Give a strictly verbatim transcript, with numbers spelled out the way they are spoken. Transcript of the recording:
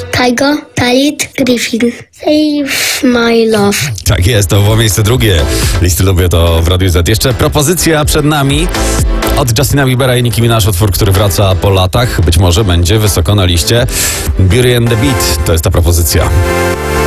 Kygo, Khalid, Griffin. Save my love. Tak jest, to było miejsce drugie. Listy lubię to w Radiu Z. Jeszcze propozycja przed nami od Justina Biebera i Nicki Minaj, utwór, który wraca po latach. Być może będzie wysoko na liście. Beauty and the Beat to jest ta propozycja.